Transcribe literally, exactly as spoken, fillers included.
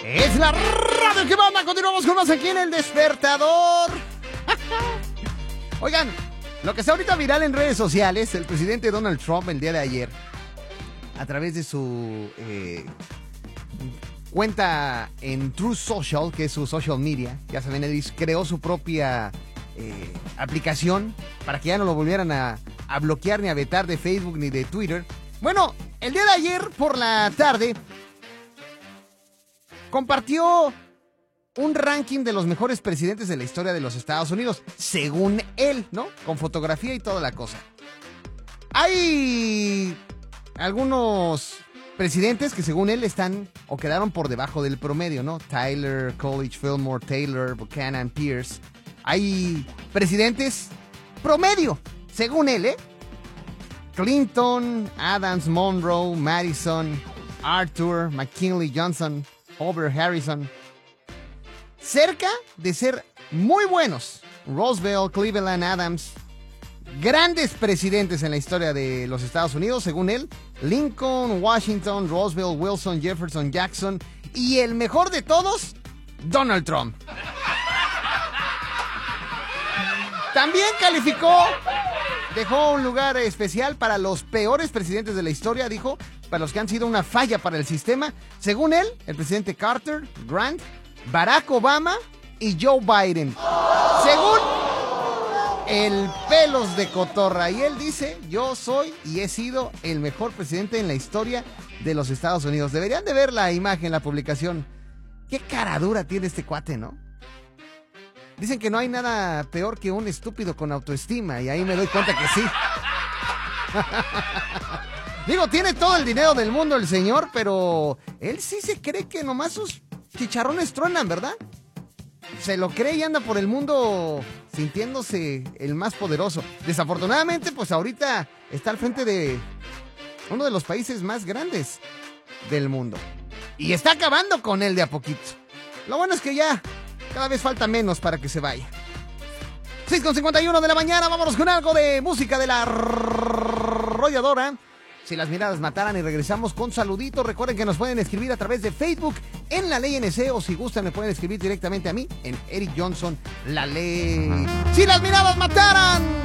Es la radio que manda. Continuamos con más aquí en El Despertador. Oigan, lo que está ahorita viral en redes sociales, el presidente Donald Trump el día de ayer, a través de su eh, cuenta en Truth Social, que es su social media, ya saben, él creó su propia eh, aplicación para que ya no lo volvieran a, a bloquear ni a vetar de Facebook ni de Twitter. Bueno, el día de ayer por la tarde compartió un ranking de los mejores presidentes de la historia de los Estados Unidos, según él, ¿no? Con fotografía y toda la cosa. Hay algunos presidentes que según él están o quedaron por debajo del promedio, ¿no? Tyler, Coolidge, Fillmore, Taylor, Buchanan, Pierce. Hay presidentes promedio, según él, ¿eh? Clinton, Adams, Monroe, Madison, Arthur, McKinley, Johnson, Hoover, Harrison. Cerca de ser muy buenos. Roosevelt, Cleveland, Adams. Grandes presidentes en la historia de los Estados Unidos, según él. Lincoln, Washington, Roosevelt, Wilson, Jefferson, Jackson. Y el mejor de todos, Donald Trump. También calificó, dejó un lugar especial para los peores presidentes de la historia, dijo, para los que han sido una falla para el sistema. Según él, el presidente Carter, Grant, Barack Obama y Joe Biden. Según el pelos de cotorra. Y él dice, yo soy y he sido el mejor presidente en la historia de los Estados Unidos. Deberían de ver la imagen, la publicación. Qué cara dura tiene este cuate, ¿no? Dicen que no hay nada peor que un estúpido con autoestima. Y ahí me doy cuenta que sí. Digo, tiene todo el dinero del mundo el señor, pero él sí se cree que nomás sus chicharrones truenan, ¿verdad? Se lo cree y anda por el mundo sintiéndose el más poderoso. Desafortunadamente, pues ahorita está al frente de uno de los países más grandes del mundo. Y está acabando con él de a poquito. Lo bueno es que ya cada vez falta menos para que se vaya. seis con cincuenta y uno de la mañana, vámonos con algo de música de la arrolladora. Si las miradas mataran, y regresamos con saluditos. Recuerden que nos pueden escribir a través de Facebook en La Ley N C, o si gustan me pueden escribir directamente a mí en Eric Johnson La Ley. Si las miradas mataran.